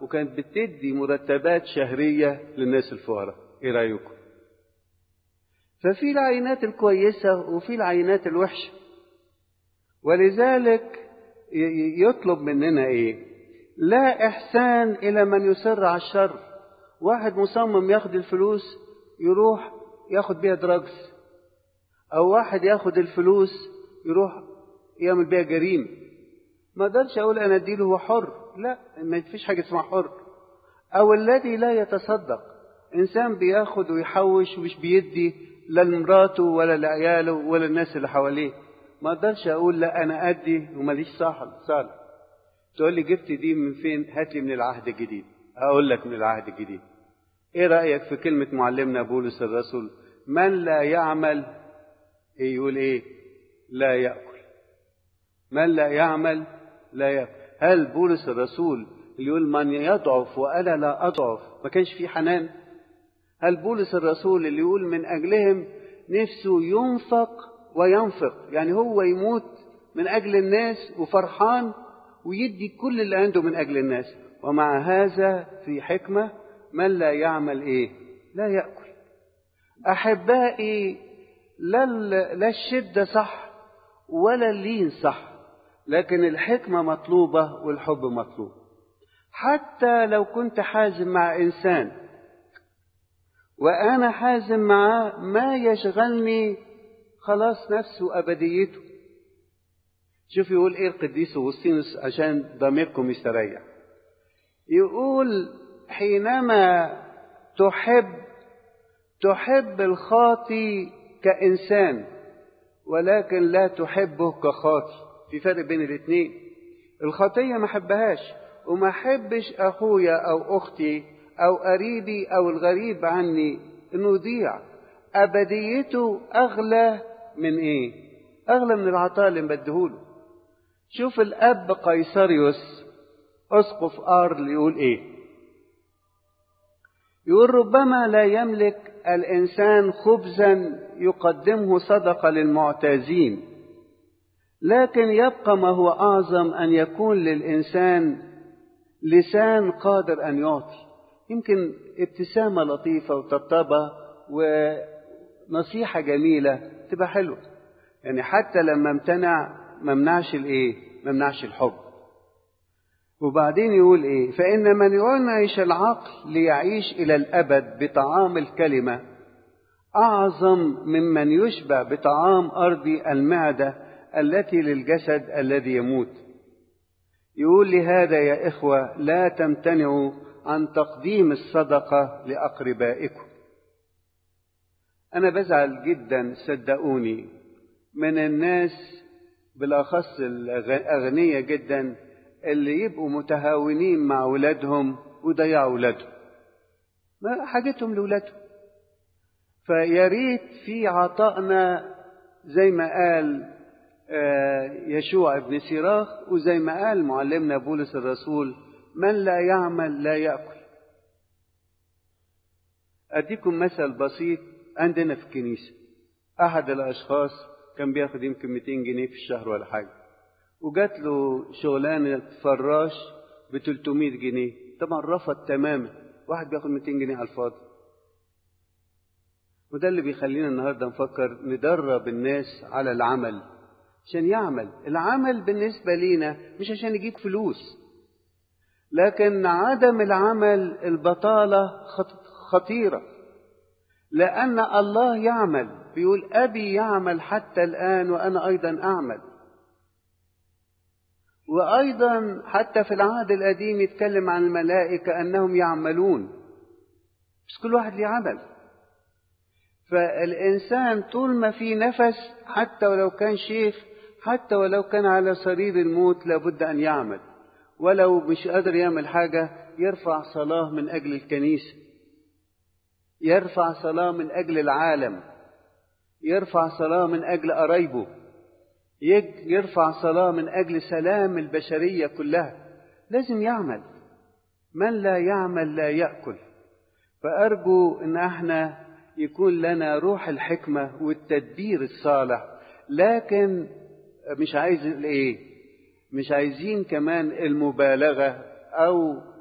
وكانت بتدي مرتبات شهرية للناس الفقراء. ايه رأيكم؟ ففي العينات الكويسة وفي العينات الوحشة، ولذلك يطلب مننا ايه؟ لا إحسان إلى من يصر على الشر. واحد مصمم ياخد الفلوس يروح ياخد بيها دراجز، أو واحد ياخد الفلوس يروح يعمل بيها جريمة. ما اقدرش أقول أنا أديله هو حر، لا، ما فيش حاجة اسمها حر. أو الذي لا يتصدق، إنسان بياخد ويحوش ومش بيدي لا لمراته ولا لعياله ولا الناس اللي حواليه. ما اقدرش أقول لا أنا أدي وماليش صالح. تقول لي جبت دي من فين؟ هات لي من العهد الجديد. أقول لك من العهد الجديد. إيه رأيك في كلمة معلمنا بولس الرسول؟ من لا يعمل يقول إيه؟ لا يأكل. من لا يعمل لا يأكل. هل بولس الرسول اللي يقول من يضعف وأنا لا أضعف ما كانش فيه حنان؟ هل بولس الرسول اللي يقول من أجلهم نفسه ينفق وينفق، يعني هو يموت من أجل الناس وفرحان ويدي كل اللي عنده من أجل الناس، ومع هذا في حكمة من لا يعمل إيه؟ لا يأكل. أحبائي، لا الشدة صح ولا اللين صح، لكن الحكمة مطلوبة والحب مطلوب. حتى لو كنت حازم مع إنسان وأنا حازم معاه، ما يشغلني خلاص نفسه وأبديته. شوف يقول إيه القديس أغسطينوس عشان ضميركم يستريح. يقول حينما تحب الخاطي كإنسان ولكن لا تحبه كخاطي. في فرق بين الاثنين. الخطية ما حبهاش، وما حبش أخويا أو أختي أو قريبي أو الغريب عني إنه يضيع. أبديته أغلى من إيه؟ أغلى من العطاء اللي مبديهوله. شوف الأب قيصريوس أسقف آرل يقول إيه؟ يقول ربما لا يملك الإنسان خبزا يقدمه صدقة للمعتازين، لكن يبقى ما هو أعظم أن يكون للإنسان لسان قادر أن يعطي. يمكن ابتسامة لطيفة وطبطبة ونصيحة جميلة تبقى حلوة. يعني حتى لما ممنعش الإيه؟ ممنعش الحب. وبعدين يقول إيه؟ فإن من ينعش العقل ليعيش إلى الأبد بطعام الكلمة أعظم ممن يشبع بطعام أرضي المعدة التي للجسد الذي يموت. يقول لهذا يا إخوة لا تمتنعوا عن تقديم الصدقة لأقربائكم. أنا بزعل جدا صدقوني من الناس بالأخص الأغنياء جدا اللي يبقوا متهاونين مع أولادهم ويضيعوا أولادهم، ما حاجتهم لأولادهم. فياريت في عطائنا زي ما قال يشوع ابن سيراخ، وزي ما قال معلمنا بولس الرسول من لا يعمل لا يأكل. أديكم مثل بسيط. عندنا في الكنيسة أحد الأشخاص كان بياخد يمكن 200 جنيه في الشهر ولا حاجة، وجات له شغلانة فراش ب 300 جنيه. طبعا رفض تماما. واحد بياخد 200 جنيه على الفاضي. وده اللي بيخلينا النهاردة نفكر ندرب الناس على العمل عشان يعمل. العمل بالنسبة لينا مش عشان يجيب فلوس، لكن عدم العمل البطالة خطيرة، لأن الله يعمل. بيقول أبي يعمل حتى الآن وأنا أيضا أعمل. وأيضا حتى في العهد القديم يتكلم عن الملائكة أنهم يعملون، بس كل واحد ليه عمل. فالإنسان طول ما في نفس، حتى ولو كان شيخ، حتى ولو كان على سرير الموت، لابد أن يعمل. ولو مش قادر يعمل حاجة يرفع صلاة من أجل الكنيسة، يرفع صلاة من أجل العالم، يرفع صلاة من أجل قرايبه، يرفع صلاة من أجل سلام البشرية كلها. لازم يعمل. من لا يعمل لا يأكل. فأرجو أن احنا يكون لنا روح الحكمة والتدبير الصالح، لكن مش عايزين كمان المبالغة أو